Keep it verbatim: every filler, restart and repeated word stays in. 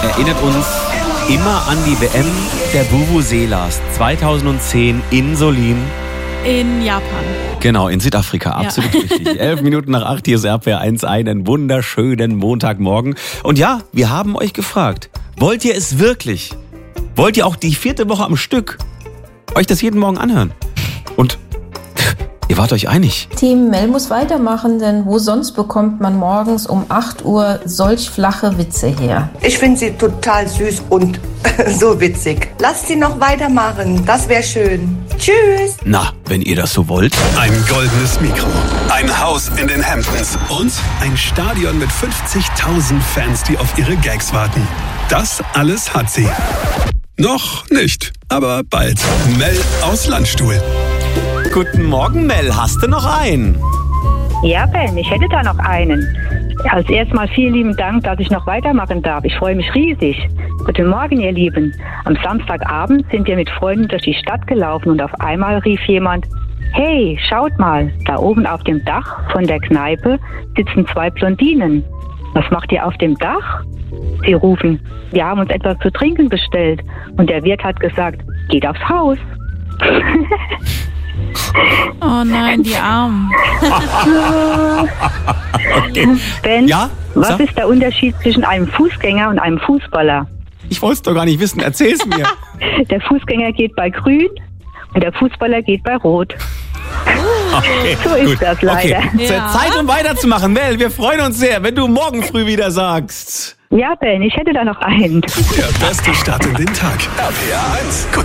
erinnert uns immer an die W M der Vuvuzelas zweitausendzehn in Solin. In Japan. Genau, in Südafrika, absolut ja. richtig. Elf Minuten nach acht, hier ist R P R eins, einen wunderschönen Montagmorgen. Und ja, wir haben euch gefragt, wollt ihr es wirklich? Wollt ihr auch die vierte Woche am Stück euch das jeden Morgen anhören? Und ihr wart euch einig. Team Mel muss weitermachen, denn wo sonst bekommt man morgens um acht Uhr solch flache Witze her? Ich finde sie total süß und so witzig. Lasst sie noch weitermachen, das wäre schön. Tschüss. Na, wenn ihr das so wollt. Ein goldenes Mikro, ein Haus in den Hamptons und ein Stadion mit fünfzigtausend Fans, die auf ihre Gags warten. Das alles hat sie. Noch nicht, aber bald. Mel aus Landstuhl. Guten Morgen, Mel. Hast du noch einen? Ja, Ben, ich hätte da noch einen. Als erstes mal vielen lieben Dank, dass ich noch weitermachen darf. Ich freue mich riesig. Guten Morgen, ihr Lieben. Am Samstagabend sind wir mit Freunden durch die Stadt gelaufen und auf einmal rief jemand: Hey, schaut mal, da oben auf dem Dach von der Kneipe sitzen zwei Blondinen. Was macht ihr auf dem Dach? Sie rufen: Wir haben uns etwas zu trinken bestellt. Und der Wirt hat gesagt: Geht aufs Haus. Oh nein, die Armen. Okay. Ben, Ja? was Sag. ist der Unterschied zwischen einem Fußgänger und einem Fußballer? Ich wollte es doch gar nicht wissen. Erzähl's mir. Der Fußgänger geht bei Grün und der Fußballer geht bei Rot. Okay, So ist gut. das leider. Okay. Ja. Zeit, um weiterzumachen. Mel, wir freuen uns sehr, wenn du morgen früh wieder sagst. Ja, Ben, ich hätte da noch einen. Der beste Start in den Tag. R P R eins.